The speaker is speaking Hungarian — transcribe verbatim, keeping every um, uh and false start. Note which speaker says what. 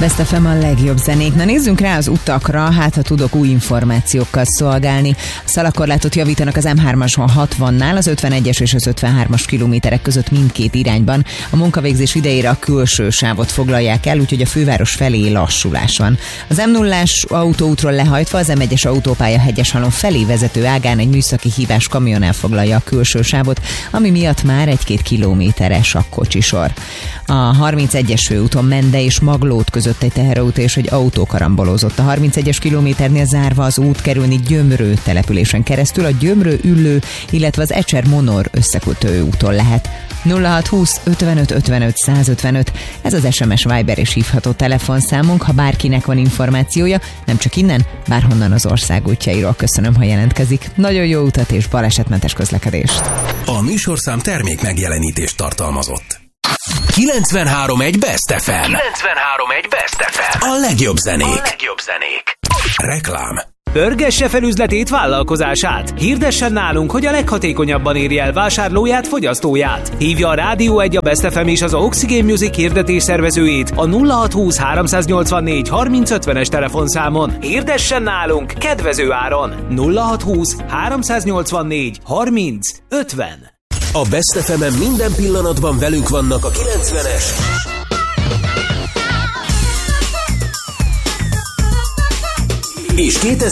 Speaker 1: Best ef em a legjobb zenék. Na nézzünk rá az utakra, hát ha tudok új információkkal szolgálni. A szalakorlátot javítanak az em hármason hatvannál, az ötvenegyes és az ötvenhármas kilométerek között mindkét irányban. A munkavégzés idejére a külső sávot foglalják el, úgyhogy a főváros felé lassulás van. Az em nullás autóútról lehajtva az em egyes autópálya Hegyeshalom felé vezető ágán egy műszaki hibás kamion elfoglalja a külső sávot, ami miatt már egy-két kilométeres a kocsisor. A harmincegyes főúton Mende és Maglód között egy teherautó és egy autó karambolózott. A harmincegyes kilométernél zárva az út kerülni Gyömrő településen keresztül, a Gyömrő Üllő, illetve az Ecser-Monor összekötő úton lehet. nulla hat húsz ötvenöt ötvenöt százötvenöt, ez az es em es, Viber és hívható telefonszámunk, ha bárkinek van információja, nem csak innen, bárhonnan az ország útjairól. Köszönöm, ha jelentkezik. Nagyon jó utat és balesetmentes közlekedést.
Speaker 2: A műsorszám termék megjelenítést tartalmazott. kilencvenhárom egy Best ef em. kilencvenhárom egy Best ef em. A legjobb zenék. A legjobb zenék. Reklám.
Speaker 3: Pörgesse fel üzletét, vállalkozását. Hirdessen nálunk, hogy a leghatékonyabban érje el vásárlóját, fogyasztóját. Hívja a Rádió egy, a Best ef em és az Oxygen Music hirdetés szervezőjét a nulla hat húsz háromszáznyolcvannégy harminc ötvenes telefonszámon. Hirdessen nálunk kedvező áron. nulla hat húsz háromszáznyolcvannégy harminc ötven.
Speaker 2: A Best ef em-en minden pillanatban velünk vannak a kilencvenes és kétezres